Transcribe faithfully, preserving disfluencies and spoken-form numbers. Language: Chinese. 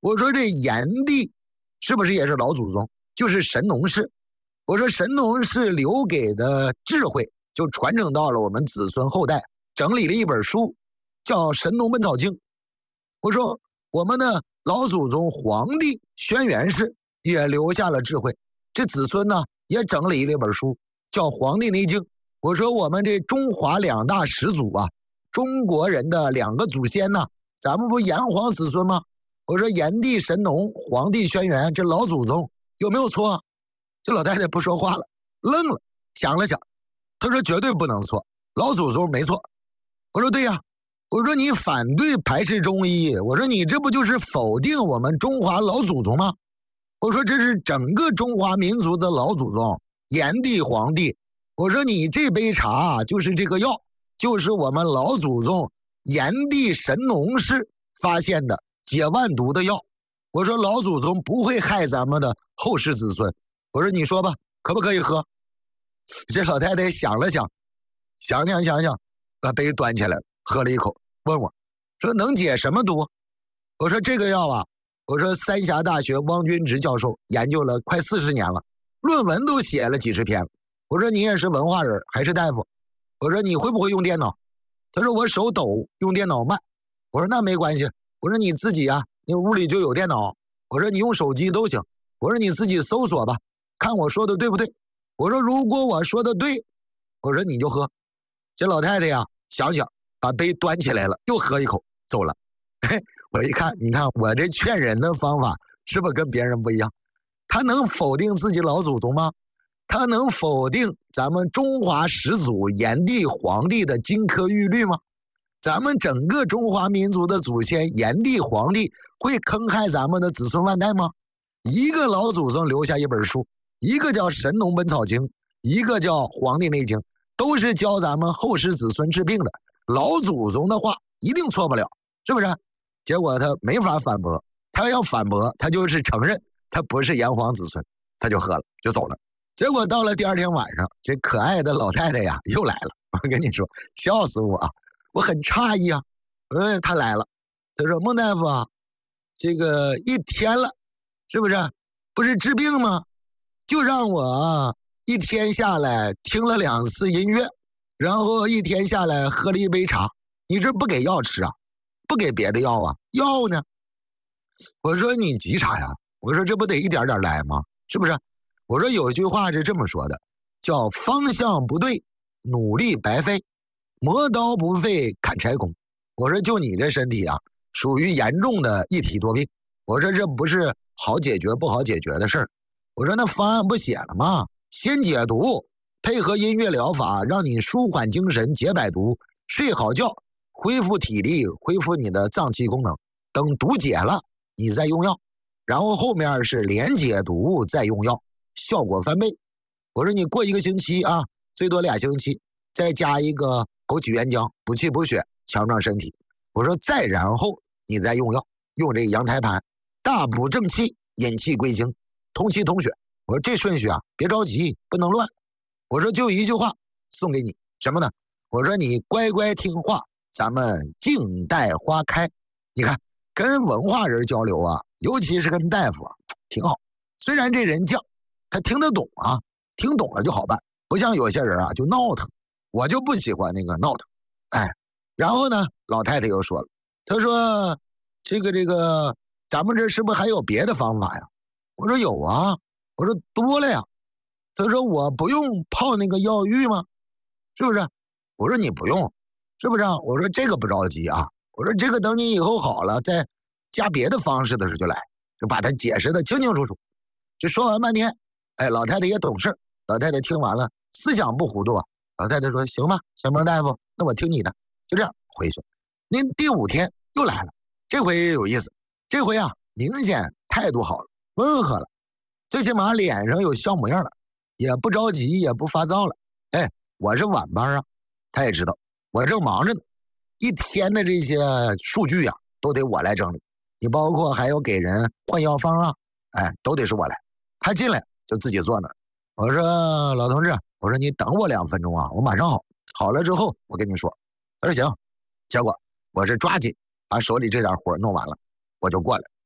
我说这炎帝是不是也是老祖宗？就是神农氏。我说神农氏留给的智慧就传承到了我们子孙后代，整理了一本书叫《神农本草经》。我说我们的老祖宗黄帝轩辕氏也留下了智慧，这子孙呢也整理了一本书叫《黄帝内经》。我说我们这中华两大始祖啊，中国人的两个祖先呢，咱们不炎黄子孙吗？我说炎帝神农，黄帝轩辕，这老祖宗有没有错啊？这老太太不说话了，愣了，想了想，她说绝对不能错，老祖宗没错。我说对呀，我说你反对排斥中医，我说你这不就是否定我们中华老祖宗吗？我说这是整个中华民族的老祖宗，炎帝黄帝。我说你这杯茶就是这个药，就是我们老祖宗炎帝神农氏发现的解万毒的药。我说老祖宗不会害咱们的后世子孙。我说你说吧，可不可以喝？这老太太想了想，想想想想，把杯端起来喝了一口，问我说能解什么毒？我说这个药啊，我说三峡大学汪军直教授研究了快四十年了，论文都写了几十篇了。我说你也是文化人，还是大夫，我说你会不会用电脑？他说我手抖，用电脑慢。我说那没关系，我说你自己啊，你屋里就有电脑，我说你用手机都行，我说你自己搜索吧，看我说的对不对。我说如果我说的对，我说你就喝。这老太太呀想想，把杯端起来了，又喝一口走了。嘿，我一看，你看我这劝人的方法是不是跟别人不一样？他能否定自己老祖宗吗？他能否定咱们中华始祖炎帝黄帝的金科玉律吗？咱们整个中华民族的祖先炎帝黄帝会坑害咱们的子孙万代吗？一个老祖宗留下一本书，一个叫《神农本草经》，一个叫《黄帝内经》，都是教咱们后世子孙治病的。老祖宗的话一定错不了，是不是？结果他没法反驳，他要反驳，他就是承认他不是炎黄子孙，他就喝了，就走了。结果到了第二天晚上，这可爱的老太太呀又来了。我跟你说，笑死我啊！我很诧异啊。嗯，她来了，她说：“孟大夫啊，这个一天了，是不是？不是治病吗？就让我一天下来听了两次音乐，然后一天下来喝了一杯茶。你这不给药吃啊？不给别的药啊？药呢？”我说：“你急啥呀？我说这不得一点点来吗？是不是？”我说有一句话是这么说的，叫方向不对，努力白费，磨刀不费砍柴工。我说就你这身体啊，属于严重的一体多病。我说这不是好解决不好解决的事儿。我说那方案不写了吗？先解毒，配合音乐疗法，让你舒缓精神，解百毒，睡好觉，恢复体力，恢复你的脏器功能。等毒解了，你再用药，然后后面是连解毒再用药。效果翻倍。我说你过一个星期啊，最多俩星期，再加一个枸杞原浆，补气补血，强壮身体。我说再然后你再用药，用这个羊胎盘，大补正气，引气归经，通气通血。我说这顺序啊，别着急，不能乱。我说就一句话送给你，什么呢？我说你乖乖听话，咱们静待花开。你看跟文化人交流啊，尤其是跟大夫啊，挺好。虽然这人犟，他听得懂啊，听懂了就好办，不像有些人啊就闹腾，我就不喜欢那个闹腾。哎，然后呢，老太太又说了，她说这个这个咱们这是不是还有别的方法呀？我说有啊，我说多了呀。她说我不用泡那个药浴吗？是不是？我说你不用，是不是啊？我说这个不着急啊，我说这个等你以后好了再加别的方式的时候就来，就把它解释的清清楚楚。这说完半天，哎，老太太也懂事，老太太听完了，思想不糊涂啊。老太太说：“行吧，小孟大夫，那我听你的。”就这样回去。您第五天又来了，这回也有意思。这回啊，明显态度好了，温和了，最起码脸上有笑模样了，也不着急，也不发躁了。哎，我是晚班啊，他也知道我正忙着呢，一天的这些数据啊，都得我来整理。你包括还有给人换药方啊，哎，都得是我来。他进来就自己坐那儿。我说老同志，我说你等我两分钟啊，我马上好。好了之后我跟你说。他说行。结果我是抓紧把手里这点活弄完了，我就过来。